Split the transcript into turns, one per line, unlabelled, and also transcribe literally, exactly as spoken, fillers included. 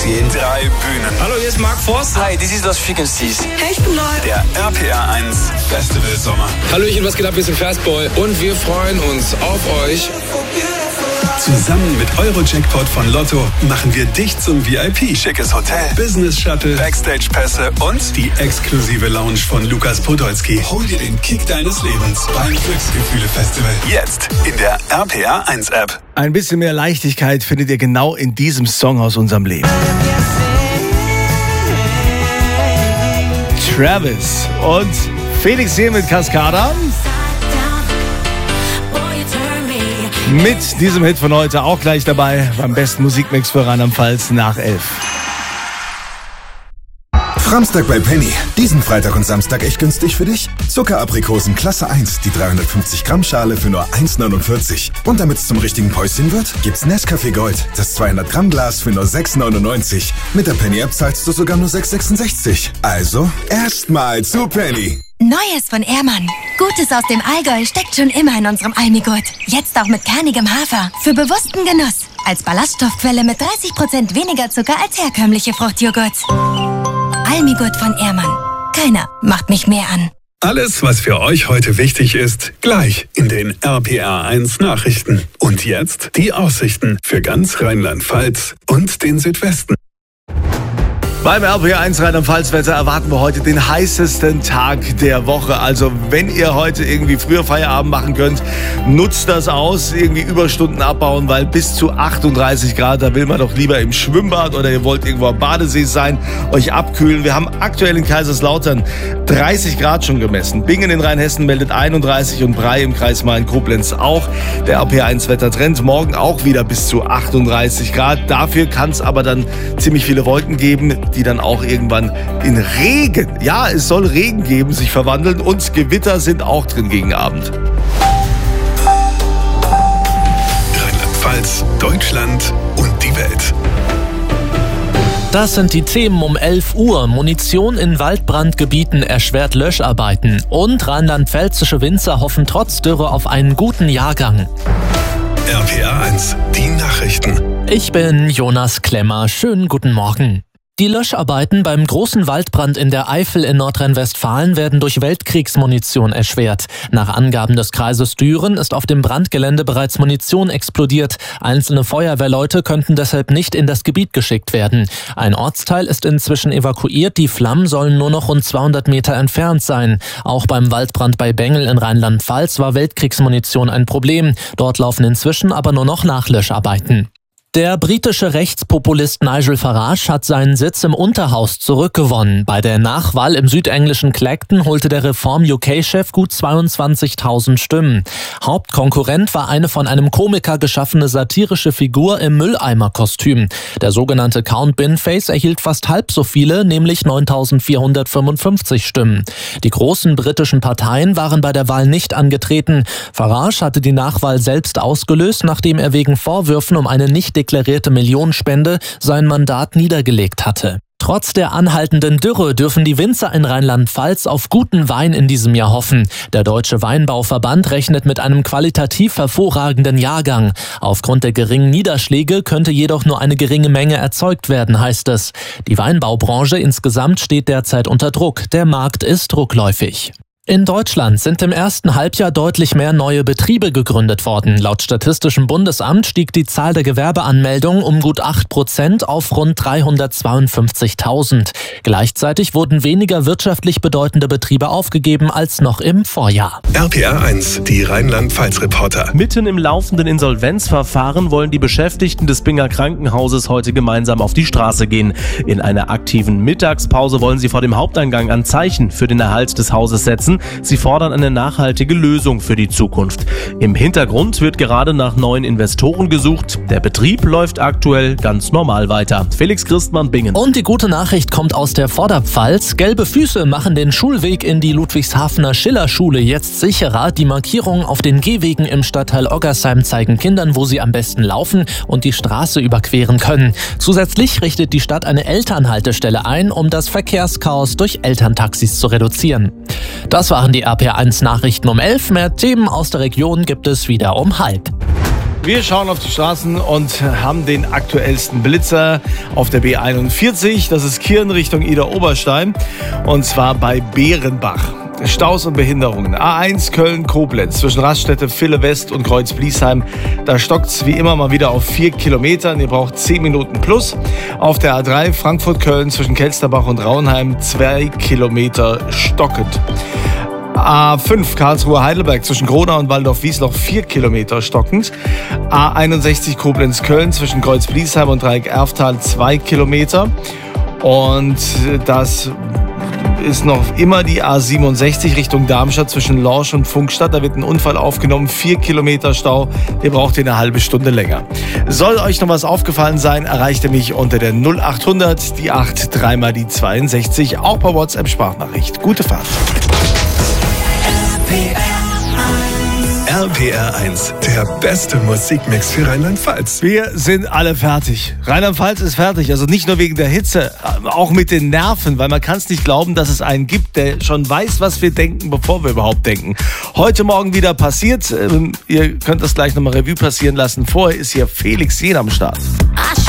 sehen. Drei Bühnen.
Hallo, hier ist Mark Forster.
Hi, this is Los Frequencies.
Hey, ich bin Neu.
Der R P R eins Festival Sommer.
Hallöchen, was geht ab? Wir sind Fastboy und wir freuen uns auf euch.
Zusammen mit Euro-Jackpot von Lotto machen wir dich zum V I P. Schickes Hotel, Business-Shuttle, Backstage-Pässe und die exklusive Lounge von Lukas Podolski. Hol dir den Kick deines Lebens beim Glücksgefühle-Festival. Jetzt in der R P R eins App.
Ein bisschen mehr Leichtigkeit findet ihr genau in diesem Song aus unserem Leben. Travis und Felix hier mit Cascada. Mit diesem Hit von heute auch gleich dabei beim besten Musikmix für Rheinland-Pfalz nach elf.
Samstag bei Penny. Diesen Freitag und Samstag echt günstig für dich? Zuckeraprikosen Klasse eins, die dreihundertfünfzig Gramm Schale für nur eins neunundvierzig. Und damit es zum richtigen Päuschen wird, gibt's Nescafé Gold, das zweihundert Gramm Glas für nur sechs neunundneunzig. Mit der Penny App zahlst du sogar nur sechs sechsundsechzig. Also, erstmal zu Penny.
Neues von Ehrmann. Gutes aus dem Allgäu steckt schon immer in unserem Almigurt. Jetzt auch mit kernigem Hafer. Für bewussten Genuss. Als Ballaststoffquelle mit dreißig Prozent weniger Zucker als herkömmliche Fruchtjoghurts. Almigurt von Ehrmann. Keiner macht mich mehr an.
Alles, was für euch heute wichtig ist, gleich in den R P R eins Nachrichten. Und jetzt die Aussichten für ganz Rheinland-Pfalz und den Südwesten.
Beim R P R eins Rheinland-Pfalz-Wetter erwarten wir heute den heißesten Tag der Woche. Also wenn ihr heute irgendwie früher Feierabend machen könnt, nutzt das aus, irgendwie Überstunden abbauen, weil bis zu achtunddreißig Grad, da will man doch lieber im Schwimmbad oder ihr wollt irgendwo am Badesee sein, euch abkühlen. Wir haben aktuell in Kaiserslautern dreißig Grad schon gemessen. Bingen in Rheinhessen meldet einunddreißig und Bray im Kreis Main-Koblenz auch. Der R P R eins Wettertrend morgen auch wieder bis zu achtunddreißig Grad. Dafür kann es aber dann ziemlich viele Wolken geben, die dann auch irgendwann in Regen, ja, es soll Regen geben, sich verwandeln und Gewitter sind auch drin gegen Abend.
Rheinland-Pfalz, Deutschland und die Welt.
Das sind die Themen um elf Uhr. Munition in Waldbrandgebieten erschwert Löscharbeiten. Und rheinland-pfälzische Winzer hoffen trotz Dürre auf einen guten Jahrgang.
R P R eins, die Nachrichten.
Ich bin Jonas Klemmer. Schönen guten Morgen. Die Löscharbeiten beim großen Waldbrand in der Eifel in Nordrhein-Westfalen werden durch Weltkriegsmunition erschwert. Nach Angaben des Kreises Düren ist auf dem Brandgelände bereits Munition explodiert. Einzelne Feuerwehrleute könnten deshalb nicht in das Gebiet geschickt werden. Ein Ortsteil ist inzwischen evakuiert. Die Flammen sollen nur noch rund zweihundert Meter entfernt sein. Auch beim Waldbrand bei Bengel in Rheinland-Pfalz war Weltkriegsmunition ein Problem. Dort laufen inzwischen aber nur noch Nachlöscharbeiten. Der britische Rechtspopulist Nigel Farage hat seinen Sitz im Unterhaus zurückgewonnen. Bei der Nachwahl im südenglischen Clacton holte der Reform-U K-Chef gut zweiundzwanzigtausend Stimmen. Hauptkonkurrent war eine von einem Komiker geschaffene satirische Figur im Mülleimer-Kostüm. Der sogenannte Count Binface erhielt fast halb so viele, nämlich neuntausendvierhundertfünfundfünfzig Stimmen. Die großen britischen Parteien waren bei der Wahl nicht angetreten. Farage hatte die Nachwahl selbst ausgelöst, nachdem er wegen Vorwürfen um eine nicht deklarierte Millionenspende sein Mandat niedergelegt hatte. Trotz der anhaltenden Dürre dürfen die Winzer in Rheinland-Pfalz auf guten Wein in diesem Jahr hoffen. Der Deutsche Weinbauverband rechnet mit einem qualitativ hervorragenden Jahrgang. Aufgrund der geringen Niederschläge könnte jedoch nur eine geringe Menge erzeugt werden, heißt es. Die Weinbaubranche insgesamt steht derzeit unter Druck. Der Markt ist rückläufig. In Deutschland sind im ersten Halbjahr deutlich mehr neue Betriebe gegründet worden. Laut Statistischem Bundesamt stieg die Zahl der Gewerbeanmeldungen um gut acht Prozent auf rund dreihundertzweiundfünfzigtausend. Gleichzeitig wurden weniger wirtschaftlich bedeutende Betriebe aufgegeben als noch im Vorjahr.
R P R eins, die Rheinland-Pfalz-Reporter.
Mitten im laufenden Insolvenzverfahren wollen die Beschäftigten des Binger Krankenhauses heute gemeinsam auf die Straße gehen. In einer aktiven Mittagspause wollen sie vor dem Haupteingang ein Zeichen für den Erhalt des Hauses setzen. Sie fordern eine nachhaltige Lösung für die Zukunft. Im Hintergrund wird gerade nach neuen Investoren gesucht. Der Betrieb läuft aktuell ganz normal weiter. Felix Christmann, Bingen.
Und die gute Nachricht kommt aus der Vorderpfalz. Gelbe Füße machen den Schulweg in die Ludwigshafener Schillerschule jetzt sicherer. Die Markierungen auf den Gehwegen im Stadtteil Oggersheim zeigen Kindern, wo sie am besten laufen und die Straße überqueren können. Zusätzlich richtet die Stadt eine Elternhaltestelle ein, um das Verkehrschaos durch Elterntaxis zu reduzieren. Das waren die R P R eins Nachrichten um elf. Mehr Themen aus der Region gibt es wieder um halb.
Wir schauen auf die Straßen und haben den aktuellsten Blitzer auf der B einundvierzig. Das ist Kirn Richtung Idar-Oberstein und zwar bei Bärenbach. Staus und Behinderungen. A eins Köln-Koblenz zwischen Raststätte, Ville West und Kreuz-Bliesheim. Da stockt es wie immer mal wieder auf vier Kilometern. Ihr braucht zehn Minuten plus. Auf der A drei Frankfurt-Köln zwischen Kelsterbach und Raunheim zwei Kilometer stockend. A fünf Karlsruhe-Heidelberg zwischen Gronau und Waldorf-Wiesloch vier Kilometer stockend. A einundsechzig Koblenz-Köln zwischen Kreuz-Bliesheim und Dreieck-Erftal zwei Kilometer. Und das ist noch immer die A siebenundsechzig Richtung Darmstadt zwischen Lorsch und Funkstadt. Da wird ein Unfall aufgenommen, vier Kilometer Stau. Ihr braucht eine halbe Stunde länger. Soll euch noch was aufgefallen sein, erreicht ihr mich unter der null achthundert, die acht, dreimal die zweiundsechzig, auch per WhatsApp-Sprachnachricht. Gute Fahrt.
R P R eins, der beste Musikmix für Rheinland-Pfalz.
Wir sind alle fertig. Rheinland-Pfalz ist fertig. Also nicht nur wegen der Hitze, auch mit den Nerven, weil man kann es nicht glauben, dass es einen gibt, der schon weiß, was wir denken, bevor wir überhaupt denken. Heute Morgen wieder passiert. Ihr könnt das gleich nochmal Revue passieren lassen. Vorher ist hier Felix Jähn am Start.
Arsch